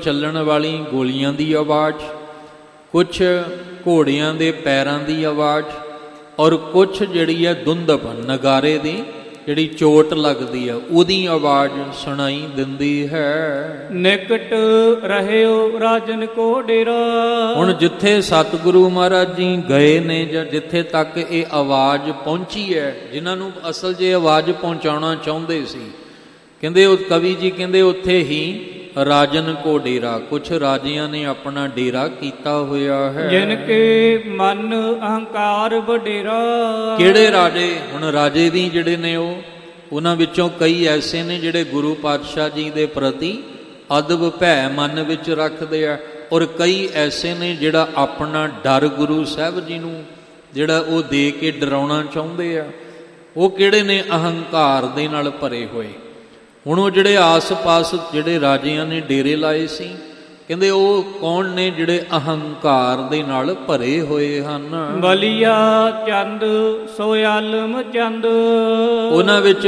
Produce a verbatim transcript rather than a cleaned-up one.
ਚੱਲਣ ਵਾਲੀ ਗੋਲੀਆਂ ਦੀ ਆਵਾਜ਼, ਕੁਛ ਘੋੜਿਆਂ ਦੇ ਪੈਰਾਂ ਦੀ ਆਵਾਜ਼, ਔਰ ਕੁਛ ਜਿਹੜੀ ਹੈ ਧੁੰਦਪ ਨਗਾਰੇ ਦੀ ਜਿਹੜੀ ਚੋਟ ਲੱਗਦੀ ਆ ਉਹਦੀ ਆਵਾਜ਼ ਸੁਣਾਈ ਦਿੰਦੀ ਹੈ। ਨਿਕਟ ਰਹਿਓ ਰਾਜਨ ਕੋ ਡੇਰਾ। ਹੁਣ ਜਿੱਥੇ ਸਤਿਗੁਰੂ ਮਹਾਰਾਜ ਜੀ ਗਏ ਨੇ ਜਾਂ ਜਿੱਥੇ ਤੱਕ ਇਹ ਆਵਾਜ਼ ਪਹੁੰਚੀ ਹੈ, ਜਿਨ੍ਹਾਂ ਨੂੰ ਅਸਲ 'ਚ ਇਹ ਆਵਾਜ਼ ਪਹੁੰਚਾਉਣਾ ਚਾਹੁੰਦੇ ਸੀ, ਕਹਿੰਦੇ ਉਹ ਕਵੀ ਜੀ ਕਹਿੰਦੇ ਉੱਥੇ ਹੀ ਰਾਜਨ ਕੋ ਡੇਰਾ, ਕੁਛ ਰਾਜਿਆਂ ਨੇ ਆਪਣਾ ਡੇਰਾ ਕੀਤਾ ਹੋਇਆ ਹੈ। ਜਿਨ ਕੇ ਮਨ ਅਹੰਕਾਰ ਵਡੇਰਾ। ਕਿਹੜੇ ਰਾਜੇ? ਹੁਣ ਰਾਜੇ ਵੀ ਜਿਹੜੇ ਨੇ ਉਹ ਉਹਨਾਂ ਵਿੱਚੋਂ ਕਈ ਐਸੇ ਨੇ ਜਿਹੜੇ ਗੁਰੂ ਪਾਤਸ਼ਾਹ ਜੀ ਦੇ ਪ੍ਰਤੀ ਅਦਬ ਭੈ ਮਨ ਵਿੱਚ ਰੱਖਦੇ ਆ, ਔਰ ਕਈ ਐਸੇ ਨੇ ਜਿਹੜਾ ਆਪਣਾ ਡਰ ਗੁਰੂ ਸਾਹਿਬ ਜੀ ਨੂੰ ਜਿਹੜਾ ਉਹ ਦੇ ਕੇ ਡਰਾਉਣਾ ਚਾਹੁੰਦੇ ਆ। ਉਹ ਕਿਹੜੇ ਨੇ? ਅਹੰਕਾਰ ਦੇ ਨਾਲ ਭਰੇ ਹੋਏ। ਹੁਣ ਉਹ ਜਿਹੜੇ ਆਸ-ਪਾਸ ਜਿਹੜੇ ਰਾਜਿਆਂ ਨੇ ਡੇਰੇ ਲਾਏ ਸੀ, ਕਹਿੰਦੇ ਉਹ ਕੌਣ ਨੇ? ਜਿਹੜੇ ਅਹੰਕਾਰ ਦੇ ਨਾਲ ਭਰੇ ਹੋਏ ਹਨ। ਬਲੀਆ ਚੰਦ ਸੋ ਆਲਮ ਚੰਦ। ਉਹਨਾਂ ਵਿੱਚ